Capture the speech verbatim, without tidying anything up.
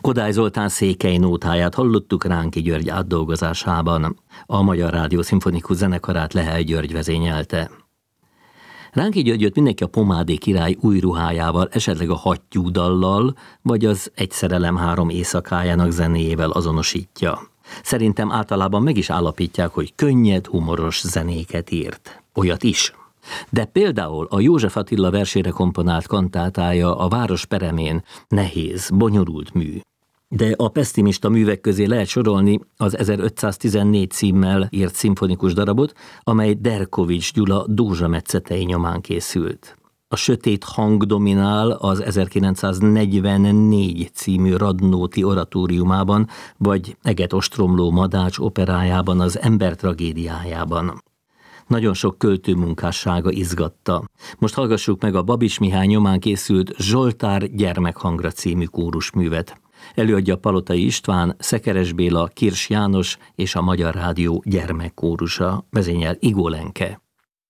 Kodály Zoltán székely nótáját hallottuk Ránki György átdolgozásában. A Magyar Rádió Szimfonikus Zenekarát Lehel György vezényelte. Ránki Györgyöt mindenki a Pomádi király új ruhájával, esetleg a Hattyú dallal, vagy az Egy szerelem három éjszakájának zenéjével azonosítja. Szerintem általában meg is állapítják, hogy könnyed, humoros zenéket írt. Olyat is. De például a József Attila versére komponált kantátája a Város peremén nehéz, bonyolult mű. De a pesszimista művek közé lehet sorolni az ezerötszáztizennégy címmel írt szimfonikus darabot, amely Derkovits Gyula dózsametszetei nyomán készült. A Sötét hang dominál az ezerkilencszáznegyvennégy című Radnóti oratóriumában, vagy Eget ostromló Madács operájában, az Ember tragédiájában. Nagyon sok költő munkássága izgatta. Most hallgassuk meg a Babis Mihály nyomán készült Zsoltár gyermekhangra című kórusművet. Előadja Palotai István, Szekeres Béla, Kirs János és a Magyar Rádió gyermekkórusa, vezényel Igó Lenke.